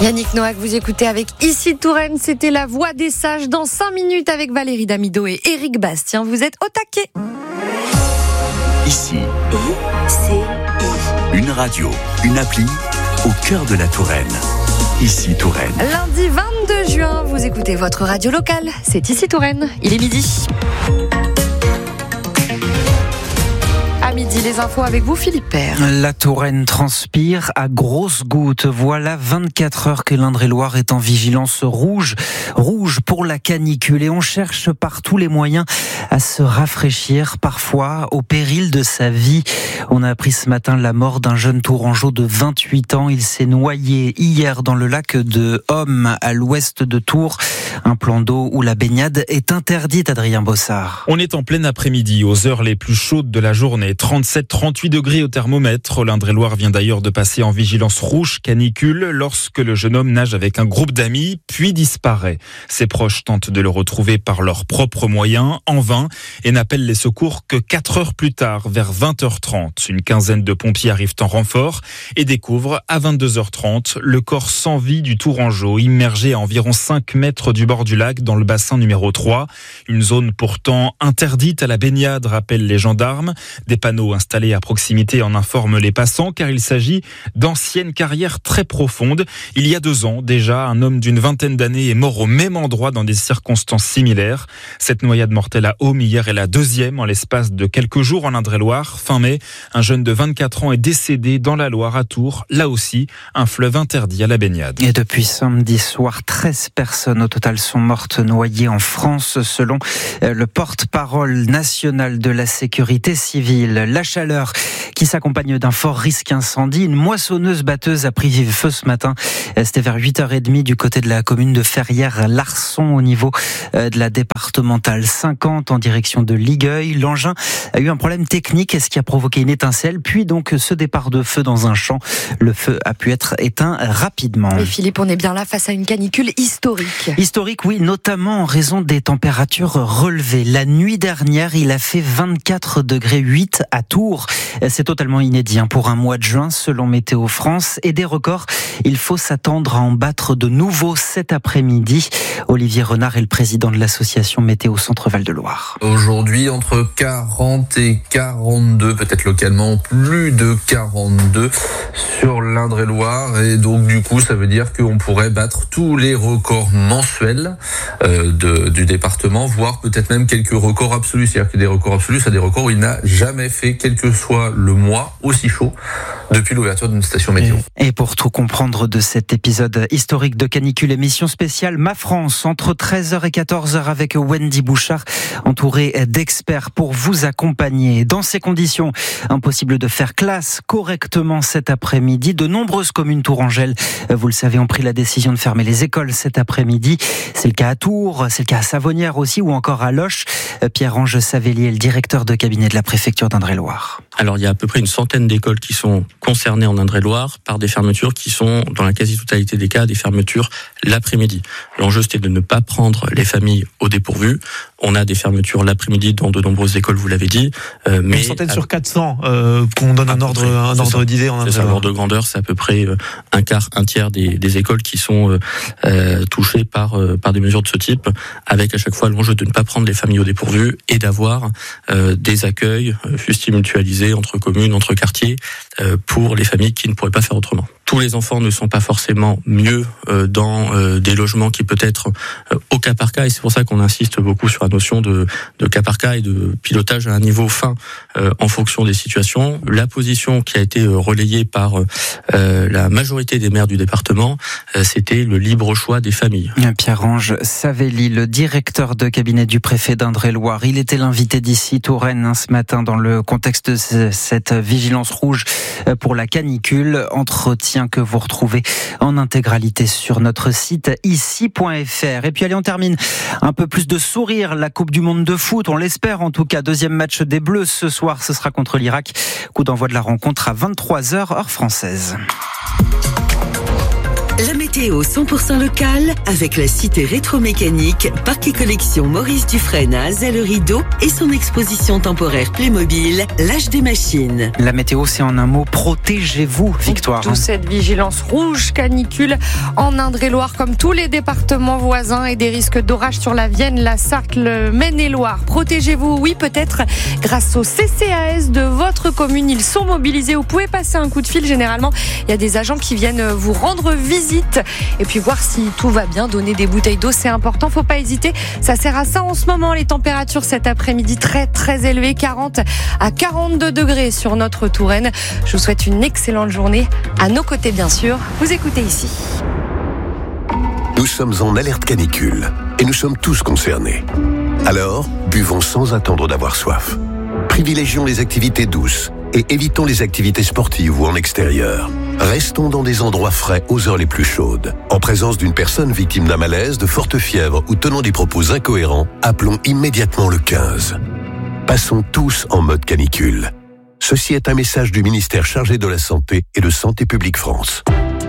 Yannick Noack, vous écoutez avec Ici Touraine, c'était la voix des sages dans 5 minutes avec Valérie Damido et Éric Bastien. Vous êtes au taquet. Ici, une radio, une appli au cœur de la Touraine. Ici Touraine. Lundi 22 juin, vous écoutez votre radio locale. C'est Ici Touraine. Il est midi. À midi, les infos avec vous, Philippe Père. La Touraine transpire à grosses gouttes. Voilà 24 heures que l'Indre-et-Loire est en vigilance rouge. Rouge pour la canicule. Et on cherche par tous les moyens à se rafraîchir, parfois au péril de sa vie. On a appris ce matin la mort d'un jeune Tourangeau de 28 ans. Il s'est noyé hier dans le lac de Homme, à l'ouest de Tours. Un plan d'eau où la baignade est interdite, Adrien Bossard. On est en plein après-midi, aux heures les plus chaudes de la journée. 37-38 degrés au thermomètre. L'Indre-et-Loire vient d'ailleurs de passer en vigilance rouge canicule lorsque le jeune homme nage avec un groupe d'amis, puis disparaît. Ses proches tentent de le retrouver par leurs propres moyens, en vain, et n'appellent les secours que 4 heures plus tard, vers 20h30. Une quinzaine de pompiers arrivent en renfort et découvrent à 22h30 le corps sans vie du Tourangeau, immergé à environ 5 mètres du bord du lac dans le bassin numéro 3. Une zone pourtant interdite à la baignade, rappellent les gendarmes. Des panneaux installés à proximité en informent les passants car il s'agit d'anciennes carrières très profondes. Il y a 2 ans déjà, un homme d'une vingtaine d'années est mort au même endroit dans des circonstances similaires. Cette noyade mortelle à Aume hier est la 2e en l'espace de quelques jours en Indre-et-Loire. Fin mai, un jeune de 24 ans est décédé dans la Loire à Tours. Là aussi, un fleuve interdit à la baignade. Et depuis samedi soir, 13 personnes au total sont mortes noyées en France selon le porte-parole national de la sécurité civile. La chaleur qui s'accompagne d'un fort risque incendie. Une moissonneuse-batteuse a pris feu ce matin. C'était vers 8h30 du côté de la commune de Ferrières-Larçon au niveau de la départementale 50 en direction de Ligueuil. L'engin a eu un problème technique, ce qui a provoqué une étincelle, puis donc ce départ de feu dans un champ. Le feu a pu être éteint rapidement. Et Philippe, on est bien là face à une canicule historique. Historique, oui, notamment en raison des températures relevées. La nuit dernière, il a fait 24 degrés 8 à Tours. C'est totalement inédit pour un mois de juin, selon Météo France. Et des records, il faut s'attendre à en battre de nouveau cet après-midi. Olivier Renard est le président de l'association Météo Centre Val-de-Loire. Aujourd'hui, entre 40 et 42, peut-être localement plus de 42 sur l'Indre-et-Loire. Et donc, du coup, ça veut dire qu'on pourrait battre tous les records mensuels du département, voire peut-être même quelques records absolus. C'est-à-dire que des records absolus, c'est des records où il n'a jamais fait, quel que soit le mois, aussi chaud depuis l'ouverture d'une station météo. Et pour tout comprendre de cet épisode historique de canicule, émission spéciale Ma France entre 13h et 14h avec Wendy Bouchard, entourée d'experts pour vous accompagner. Dans ces conditions, impossible de faire classe correctement cet après-midi. De nombreuses communes tourangelles, vous le savez, ont pris la décision de fermer les écoles cet après-midi. C'est le cas à Tours, c'est le cas à Savonnières aussi, ou encore à Loches. Pierre-Ange Savelli est le directeur de cabinet de la préfecture d'Indre-et-Loire. Alors, il y a à peu près une centaine d'écoles qui sont concernées en Indre-et-Loire par des fermetures qui sont, dans la quasi-totalité des cas, des fermetures l'après-midi. L'enjeu, c'était de ne pas prendre les familles au dépourvu. On a des fermetures l'après-midi dans de nombreuses écoles, vous l'avez dit. Mais une centaine sur 400, qu'on donne un ordre d'idée en Indre-et-Loire. C'est ça, l'ordre de grandeur, c'est à peu près un tiers des écoles qui sont touchées par des mesures de ce type, avec à chaque fois l'enjeu de ne pas prendre les familles au dépourvu et d'avoir des accueils, fussent-ils mutualisés entre communes, entre quartiers, pour les familles qui ne pourraient pas faire autrement. Tous les enfants ne sont pas forcément mieux dans des logements qui peut être au cas par cas, et c'est pour ça qu'on insiste beaucoup sur la notion de cas par cas et de pilotage à un niveau fin en fonction des situations. La position qui a été relayée par la majorité des maires du département, c'était le libre choix des familles. Pierre-Ange Savelli, le directeur de cabinet du préfet d'Indre-et-Loire, il était l'invité d'Ici Touraine ce matin dans le contexte de cette vigilance rouge pour la canicule. Entretien que vous retrouvez en intégralité sur notre site ici.fr. Et puis allez, on termine un peu plus de sourire. La Coupe du Monde de foot, on l'espère en tout cas. Deuxième match des Bleus ce soir, ce sera contre l'Irak. Coup d'envoi de la rencontre à 23h heure française. La météo 100% locale avec la cité rétro-mécanique, Parc et Collection Maurice Dufresne à Azay-le-Rideau et son exposition temporaire Playmobil, l'âge des machines. La météo, c'est en un mot, protégez-vous, Victoire. D'où cette vigilance rouge canicule en Indre-et-Loire, comme tous les départements voisins, et des risques d'orage sur la Vienne, la Sarthe, le Maine-et-Loire. Protégez-vous, oui, peut-être grâce au CCAS de votre commune. Ils sont mobilisés. Vous pouvez passer un coup de fil. Généralement, il y a des agents qui viennent vous rendre visite et puis voir si tout va bien. Donner des bouteilles d'eau, c'est important. Faut pas hésiter. Ça sert à ça en ce moment. Les températures cet après-midi très très élevées, 40 à 42 degrés sur notre Touraine. Je vous souhaite une excellente journée. À nos côtés, bien sûr. Vous écoutez ici. Nous sommes en alerte canicule et nous sommes tous concernés. Alors, buvons sans attendre d'avoir soif. Privilégions les activités douces et évitons les activités sportives ou en extérieur. Restons dans des endroits frais aux heures les plus chaudes. En présence d'une personne victime d'un malaise, de forte fièvre ou tenant des propos incohérents, appelons immédiatement le 15. Passons tous en mode canicule. Ceci est un message du ministère chargé de la Santé et de Santé publique France.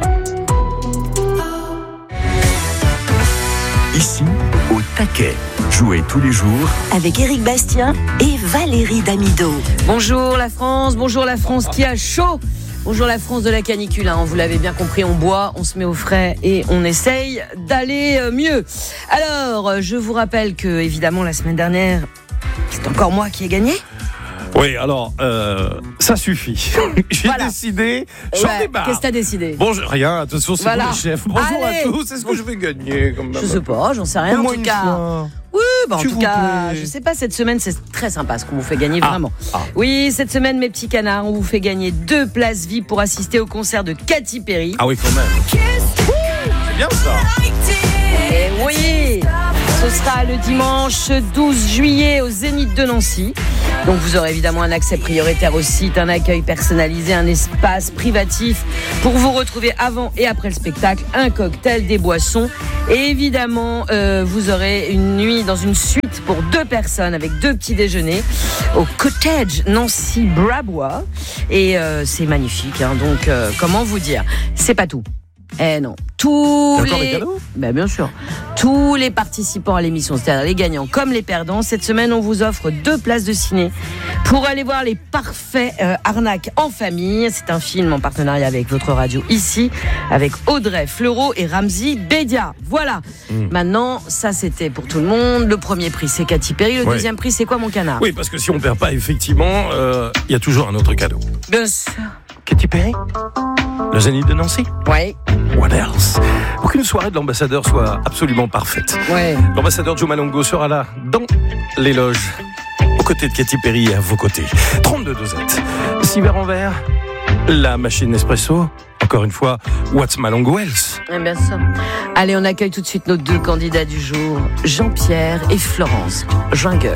Ici, au taquet. Jouez tous les jours Avec Éric Bastien et Valérie Damido. Bonjour la France qui a chaud. Bonjour la France de la canicule, hein. Vous l'avez bien compris, on boit, on se met au frais et on essaye d'aller mieux. Alors, je vous rappelle que, évidemment, la semaine dernière, c'est encore moi qui ai gagné. Oui, alors, ça suffit. J'ai décidé, j'en débarque. Qu'est-ce que t'as décidé? Bonjour, rien, attention, c'est voilà. vous le chef. Bonjour Allez. à tous, est-ce que je vais gagner quand même? Je sais pas, j'en sais rien en tout cas. Oui, en tout cas, je sais pas, cette semaine, c'est très sympa ce qu'on vous fait gagner, vraiment. Oui, cette semaine, mes petits canards, on vous fait gagner 2 places VIP pour assister au concert de Katy Perry. Ah oui, quand même. C'est bien ça. Et oui, ce sera le dimanche 12 juillet au Zénith de Nancy. Donc vous aurez évidemment un accès prioritaire au site, un accueil personnalisé, un espace privatif pour vous retrouver avant et après le spectacle, un cocktail, des boissons. Et évidemment, vous aurez une nuit dans une suite pour 2 personnes avec 2 petits déjeuners au Cottage Nancy Brabois. Et c'est magnifique, hein. Donc comment vous dire, c'est pas tout. Eh non, bien sûr, tous les participants à l'émission, c'est-à-dire les gagnants comme les perdants, cette semaine on vous offre 2 places de ciné pour aller voir Les Parfaits Arnaques en famille. C'est un film en partenariat avec votre radio ici, avec Audrey Fleurot et Ramzy Bedia. Voilà. Maintenant, ça c'était pour tout le monde. Le premier prix c'est Katy Perry, le deuxième prix c'est quoi, mon canard? Oui, parce que si on perd pas, effectivement, il y a toujours un autre cadeau. Bien sûr. Katy Perry? Le Zénith de Nancy? Ouais. What else? Pour qu'une soirée de l'ambassadeur soit absolument parfaite. Ouais. L'ambassadeur Joe Malongo sera là, dans les loges, aux côtés de Katy Perry et à vos côtés. 32 dosettes. 6 verres en verre. La machine Nespresso. Encore une fois, what's Malongo else? Bien sûr. Allez, on accueille tout de suite nos 2 candidats du jour, Jean-Pierre et Florence Jungle.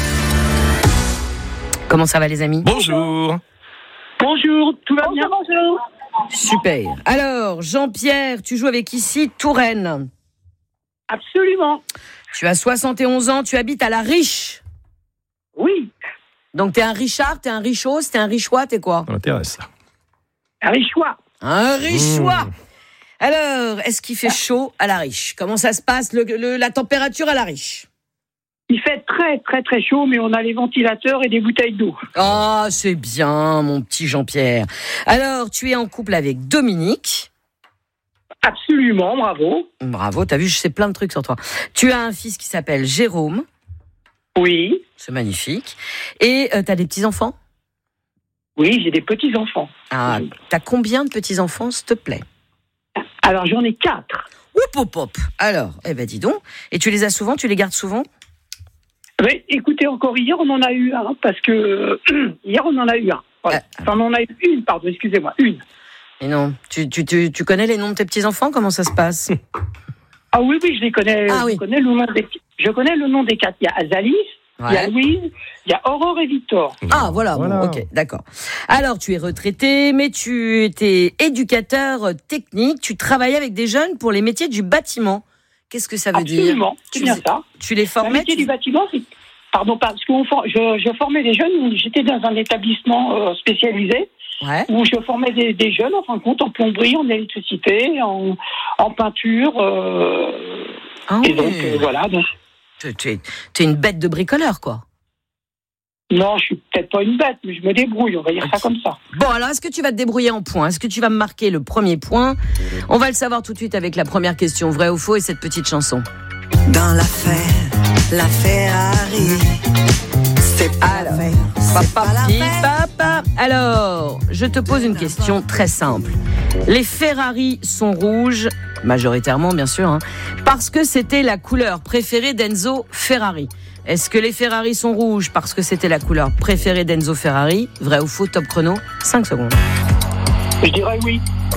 Comment ça va, les amis? Bonjour. Bonjour, tout va bien? Bonjour. Super. Alors, Jean-Pierre, tu joues avec ici Touraine. Absolument. Tu as 71 ans, tu habites à La Riche. Oui. Donc, t'es un Richard, t'es un Richos, t'es un Richois, t'es quoi? Ça m'intéresse, ça. Un Richois. Un Richois. Alors, est-ce qu'il fait chaud à La Riche? Comment ça se passe, la température à La Riche? Il fait très, très, très chaud, mais on a les ventilateurs et des bouteilles d'eau. Ah, c'est bien, mon petit Jean-Pierre. Alors, tu es en couple avec Dominique. Absolument, bravo. Bravo, t'as vu, je sais plein de trucs sur toi. Tu as un fils qui s'appelle Jérôme. Oui. C'est magnifique. Et t'as des petits-enfants? Oui, j'ai des petits-enfants. Ah, t'as combien de petits-enfants, s'il te plaît? Alors, j'en ai 4. Hop. Alors, dis donc. Et tu les as souvent? Tu les gardes souvent? Oui, écoutez, encore hier, on en a eu un, parce que hier, on en a eu un. Voilà. Enfin, on en a eu une, pardon, excusez-moi, une. Et non, tu connais les noms de tes petits-enfants? Comment ça se passe? Ah oui, je les connais. Ah, oui. Je connais le nom des 4. Il y a Azalis, il y a Louise, il y a Aurore et Victor. Ah, voilà. Bon, ok, d'accord. Alors, tu es retraité, mais tu étais éducateur technique. Tu travaillais avec des jeunes pour les métiers du bâtiment. Qu'est-ce que ça veut dire? Absolument, c'est bien ça. Tu les formais? Le métier du bâtiment, c'est... Pardon, parce que je formais les jeunes. J'étais dans un établissement spécialisé. où je formais des jeunes, en fin de compte, en plomberie, en électricité, en peinture. Et donc, voilà. Donc. Tu es une bête de bricoleur, quoi. Non, je suis peut-être pas une bête, mais je me débrouille, on va dire ça comme ça. Bon, alors, est-ce que tu vas te débrouiller en points ? Est-ce que tu vas me marquer le premier point ? On va le savoir tout de suite avec la première question, vrai ou faux, et cette petite chanson. Dans la Ferrari, c'est pas la Papa. Alors, je te pose une question très simple. Les Ferrari sont rouges, majoritairement bien sûr, parce que c'était la couleur préférée d'Enzo Ferrari. Est-ce que les Ferrari sont rouges parce que c'était la couleur préférée d'Enzo Ferrari ? Vrai ou faux, top chrono, 5 secondes. Je dirais oui.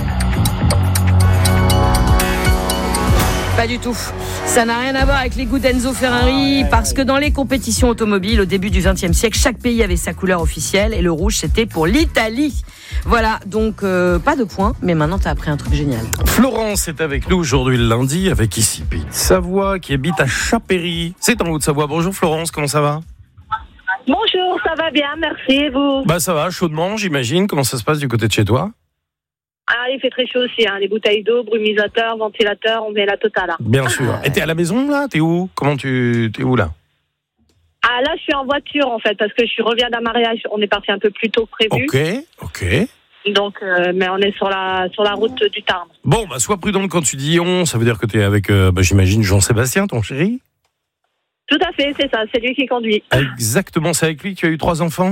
Pas du tout. Ça n'a rien à voir avec les goûts d'Enzo Ferrari, parce que dans les compétitions automobiles au début du XXe siècle, chaque pays avait sa couleur officielle et le rouge c'était pour l'Italie. Voilà, donc pas de points, mais maintenant t'as appris un truc génial. Florence est avec nous aujourd'hui le lundi, avec ici Pays de Savoie, qui habite à Chapéry. C'est en Haute-Savoie. Bonjour Florence, comment ça va ? Bonjour, ça va bien, merci, et vous ? Bah ça va, chaudement j'imagine. Comment ça se passe du côté de chez toi ? Ah, il fait très chaud aussi, les bouteilles d'eau, brumisateur, ventilateur, on met la totale. Bien sûr. Et t'es à la maison là ? T'es où ? T'es où là ? Ah là, je suis en voiture en fait, parce que je reviens d'un mariage. On est parti un peu plus tôt que prévu. Ok. Donc, mais on est sur la route du Tarn. Bon, bah sois prudente quand tu dis on. Ça veut dire que t'es avec, j'imagine, Jean-Sébastien, ton chéri ? Tout à fait, c'est ça. C'est lui qui conduit. Exactement. C'est avec lui que tu as eu 3 enfants ?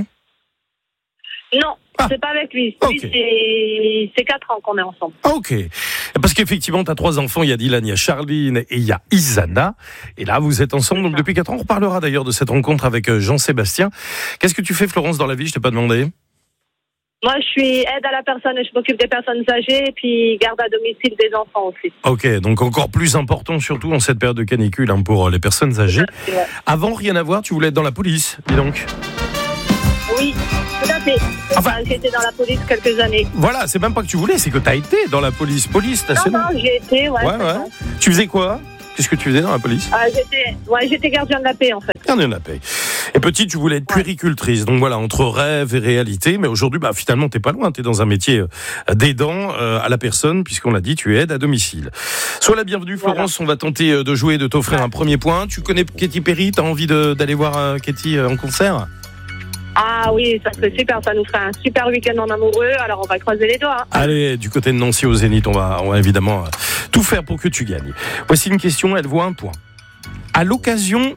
Non, c'est pas avec lui. Lui, c'est 4 ans qu'on est ensemble. Ok. Parce qu'effectivement, tu as 3 enfants. Il y a Dylan, il y a Charline et il y a Isana. Et là, vous êtes ensemble donc depuis 4 ans. On reparlera d'ailleurs de cette rencontre avec Jean-Sébastien. Qu'est-ce que tu fais, Florence, dans la vie ? Je t'ai pas demandé. Moi, je suis aide à la personne. Je m'occupe des personnes âgées et puis garde à domicile des enfants aussi. Ok, donc encore plus important, surtout en cette période de canicule pour les personnes âgées. Ouais. Avant, rien à voir, tu voulais être dans la police, dis donc. Oui, tout à fait. J'étais dans la police quelques années. Voilà, c'est même pas que tu voulais, c'est que tu as été dans la police nationale. Non, j'ai été, ouais. Tu faisais quoi ? Qu'est-ce que tu faisais dans la police ? J'étais gardien de la paix en fait. Gardien de la paix. Et petite, tu voulais être puéricultrice. Donc voilà, entre rêve et réalité. Mais aujourd'hui, finalement, t'es pas loin. T'es dans un métier d'aidant à la personne, puisqu'on l'a dit, tu aides à domicile. Sois la bienvenue, Florence. Voilà. On va tenter de jouer, de t'offrir un premier point. Tu connais Katy Perry ? T'as envie d'aller voir Katy en concert ? Ah oui, ça serait super, ça nous ferait un super week-end en amoureux, alors on va croiser les doigts. Allez, du côté de Nancy au Zénith, on va évidemment tout faire pour que tu gagnes. Voici une question, elle vaut 1 point. À l'occasion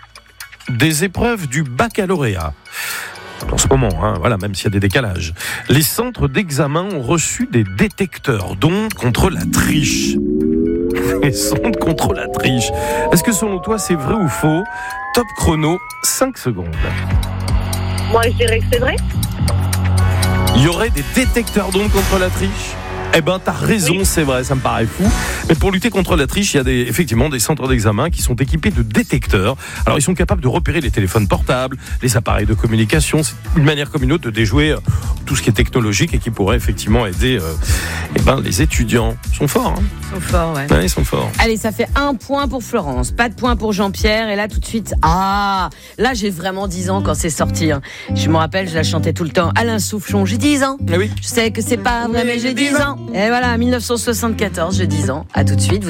des épreuves du baccalauréat, en ce moment, même s'il y a des décalages, les centres d'examen ont reçu des détecteurs d'ondes contre la triche. Les sondes contre la triche. Est-ce que selon toi c'est vrai ou faux ? Top chrono, 5 secondes. Moi, je dirais que c'est vrai. Il y aurait des détecteurs d'ondes contre la triche ? T'as raison, oui. C'est vrai, ça me paraît fou. Mais pour lutter contre la triche, il y a effectivement des centres d'examen qui sont équipés de détecteurs. Alors, ils sont capables de repérer les téléphones portables, les appareils de communication. C'est une manière comme une autre de déjouer tout ce qui est technologique et qui pourrait effectivement aider les étudiants. Ils sont forts, Ils sont forts, ouais. Ouais, ils sont forts. Allez, ça fait 1 point pour Florence, pas de point pour Jean-Pierre. Et là, tout de suite, là, j'ai vraiment 10 ans quand c'est sorti. Je me rappelle, je la chantais tout le temps. Alain Soufflon, j'ai 10 ans. Ah oui. Je sais que c'est pas vrai, mais j'ai 10 ans. Et voilà, 1974, j'ai 10 ans. À tout de suite.